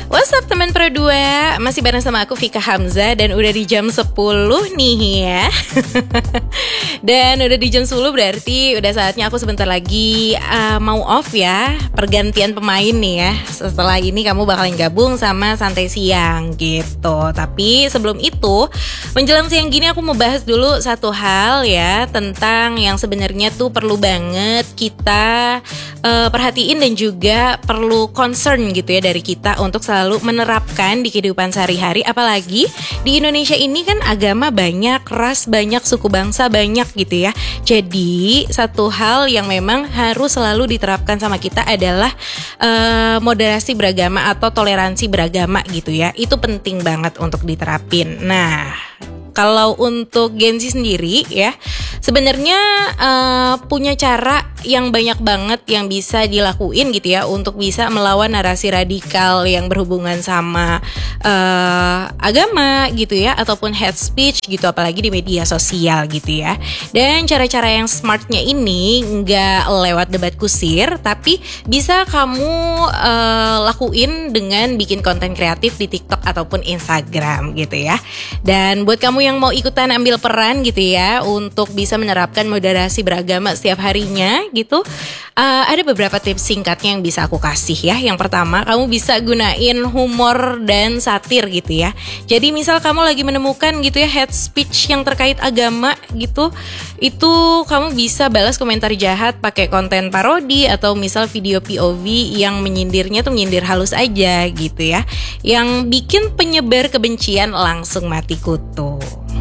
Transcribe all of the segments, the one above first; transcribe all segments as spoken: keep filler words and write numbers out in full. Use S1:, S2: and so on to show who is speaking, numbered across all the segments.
S1: What's up teman Pro dua, masih bareng sama aku Vika Hamzah dan udah di jam sepuluh nih ya. Dan udah di jam sepuluh berarti udah saatnya aku sebentar lagi uh, mau off ya, pergantian pemain nih ya. Setelah ini kamu bakalan gabung sama Santai Siang gitu. Tapi sebelum itu, menjelang siang gini aku mau bahas dulu satu hal ya, tentang yang sebenarnya tuh perlu banget kita uh, perhatiin dan juga perlu concern gitu ya dari kita untuk selalu menerapkan di kehidupan sehari-hari. Apalagi di Indonesia ini kan agama banyak, ras banyak, suku bangsa banyak gitu ya. Jadi satu hal yang memang harus selalu diterapkan sama kita adalah uh, moderasi beragama atau toleransi beragama gitu ya. Itu penting banget untuk diterapin. Nah, kalau untuk Gen Z sendiri ya, sebenarnya uh, punya cara yang banyak banget yang bisa dilakuin gitu ya untuk bisa melawan narasi radikal yang berhubungan sama uh, agama gitu ya, ataupun hate speech gitu, apalagi di media sosial gitu ya. Dan cara-cara yang smartnya ini nggak lewat debat kusir, tapi bisa kamu uh, lakuin dengan bikin konten kreatif di TikTok ataupun Instagram gitu ya. Dan buat kamu yang mau ikutan ambil peran gitu ya untuk bisa menerapkan moderasi beragama setiap harinya gitu, uh, ada beberapa tips singkatnya yang bisa aku kasih ya. Yang pertama, kamu bisa gunain humor dan satir gitu ya. Jadi misal kamu lagi menemukan gitu ya hate speech yang terkait agama gitu, itu kamu bisa balas komentar jahat pakai konten parodi atau misal video P O V yang menyindirnya tuh menyindir halus aja gitu ya, yang bikin penyebar kebencian langsung mati kutu.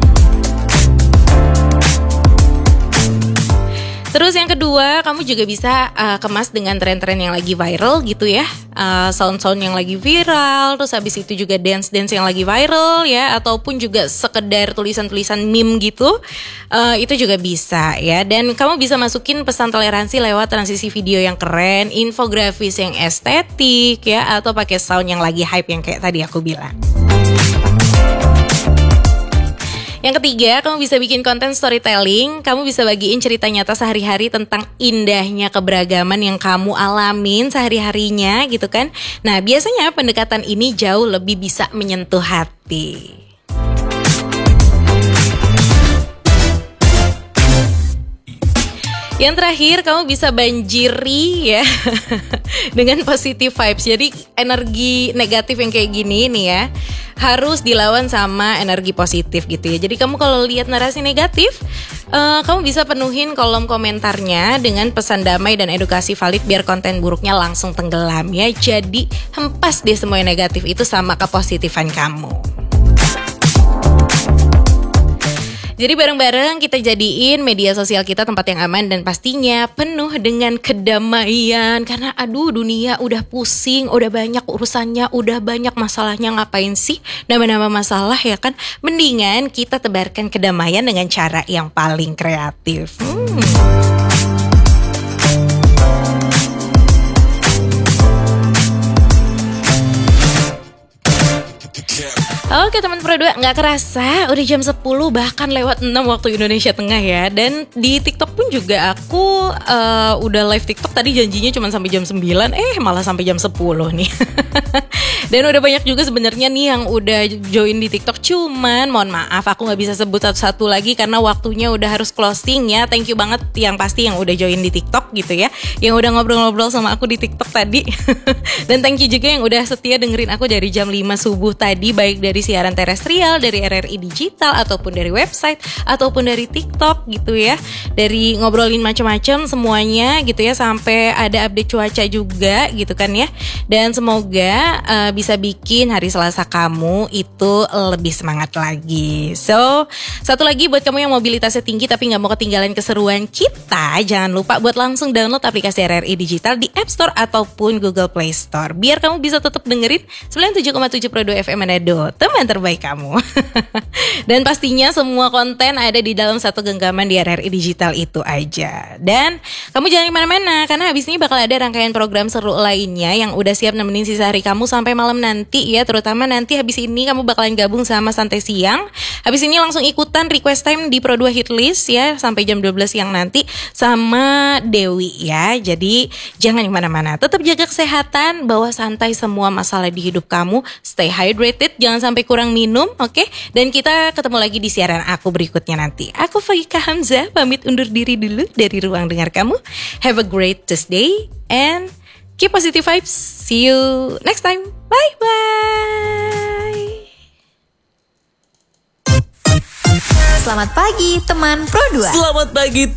S1: Terus yang kedua, kamu juga bisa uh, kemas dengan tren-tren yang lagi viral gitu ya, uh, sound-sound yang lagi viral, terus habis itu juga dance-dance yang lagi viral ya, ataupun juga sekedar tulisan-tulisan meme gitu, uh, itu juga bisa ya. Dan kamu bisa masukin pesan toleransi lewat transisi video yang keren, infografis yang estetik ya, atau pakai sound yang lagi hype yang kayak tadi aku bilang. Yang ketiga, kamu bisa bikin konten storytelling. Kamu bisa bagiin cerita nyata sehari-hari tentang indahnya keberagaman yang kamu alamin sehari-harinya gitu kan. Nah, biasanya pendekatan ini jauh lebih bisa menyentuh hati. Yang terakhir, kamu bisa banjiri ya dengan positive vibes. Jadi energi negatif yang kayak gini nih ya harus dilawan sama energi positif gitu ya. Jadi kamu kalau lihat narasi negatif, uh, kamu bisa penuhin kolom komentarnya dengan pesan damai dan edukasi valid biar konten buruknya langsung tenggelam ya. Jadi hempas deh semua yang negatif itu sama kepositifan kamu. Jadi bareng-bareng kita jadiin media sosial kita tempat yang aman dan pastinya penuh dengan kedamaian. Karena aduh, dunia udah pusing, udah banyak urusannya, udah banyak masalahnya, ngapain sih nambah-nambah masalah ya kan? Mendingan kita tebarkan kedamaian dengan cara yang paling kreatif. Hmm. Oke teman Pro dua, gak kerasa udah jam sepuluh bahkan lewat enam waktu Indonesia Tengah ya. Dan di TikTok pun juga aku uh, udah live TikTok tadi janjinya cuma sampai jam sembilan, eh malah sampai jam sepuluh nih. Dan udah banyak juga sebenarnya nih yang udah join di TikTok, cuman mohon maaf aku gak bisa sebut satu-satu lagi karena waktunya udah harus closing ya. Thank you banget yang pasti yang udah join di TikTok gitu ya, yang udah ngobrol-ngobrol sama aku di TikTok tadi. Dan thank you juga yang udah setia dengerin aku dari jam lima subuh tadi, baik dari siaran terestrial, dari R R I Digital, ataupun dari website, ataupun dari TikTok gitu ya. Dari ngobrolin macam-macam semuanya gitu ya, sampai ada update cuaca juga gitu kan ya. Dan semoga uh, bisa bikin hari Selasa kamu itu lebih semangat lagi. So, satu lagi buat kamu yang mobilitasnya tinggi tapi gak mau ketinggalan keseruan kita, jangan lupa buat langsung download aplikasi R R I Digital di App Store ataupun Google Play Store, biar kamu bisa tetap dengerin sembilan puluh tujuh koma tujuh Pro dua F M Manado. genggaman terbaik kamu. Dan pastinya semua konten ada di dalam satu genggaman di R R I Digital itu aja. Dan kamu jangan kemana-mana, karena habis ini bakal ada rangkaian program seru lainnya yang udah siap nemenin sisa hari kamu sampai malam nanti ya. Terutama nanti habis ini kamu bakalan gabung sama Santai Siang. Habis ini langsung ikutan request time di Pro dua Hitlist ya, sampai jam dua belas siang nanti sama Dewi ya. Jadi jangan kemana-mana, tetap jaga kesehatan, bawa santai semua masalah di hidup kamu, stay hydrated, jangan sampai kurang minum, oke? Okay? Dan kita ketemu lagi di siaran aku berikutnya nanti. Aku Fika Hamzah, pamit undur diri dulu dari ruang dengar kamu. Have a great Tuesday and keep positive vibes. See you next time. Bye bye.
S2: Selamat pagi teman Pro dua.
S3: Selamat pagi